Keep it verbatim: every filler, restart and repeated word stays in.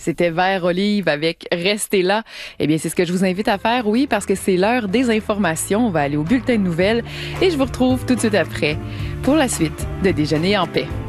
C'était Vert Olive avec Restez là. Eh bien, c'est ce que je vous invite à faire, oui, parce que c'est l'heure des informations. On va aller au bulletin de nouvelles et je vous retrouve tout de suite après pour la suite de Déjeuner en paix.